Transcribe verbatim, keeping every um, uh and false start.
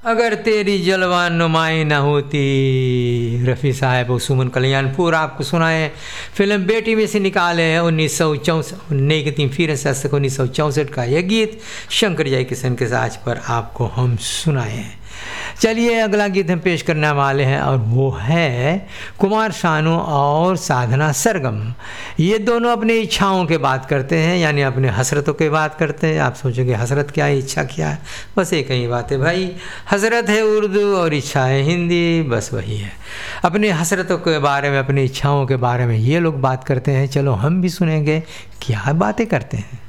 अगर तेरी जलवान नुमाई न होती। रफ़ी साहब और सुमन कल्याणपुर आपको सुनाए। फिल्म बेटी में से निकाले हैं उन्नीस सौ चौंसठ उन्नीस की तीन फिर शासक उन्नीस सौ चौंसठ का यह गीत शंकर जयकिशन के साज पर आपको हम सुनाए हैं। चलिए अगला गीत हम पेश करने वाले हैं और वो है कुमार शानू और साधना सरगम। ये दोनों अपनी इच्छाओं के बात करते हैं, यानी अपने हसरतों के बात करते हैं। आप सोचोगे हसरत क्या है, इच्छा क्या है? बस एक ही बात है भाई, हसरत है उर्दू और इच्छा है हिंदी, बस वही है। अपनी हसरतों के बारे में, अपनी इच्छाओं के बारे में ये लोग बात करते हैं। चलो हम भी सुनेंगे क्या बातें करते हैं।